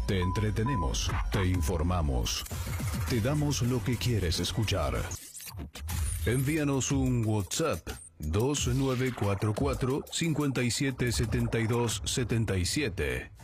Te entretenemos, te informamos, te damos lo que quieres escuchar. Envíanos un WhatsApp 2944 577277.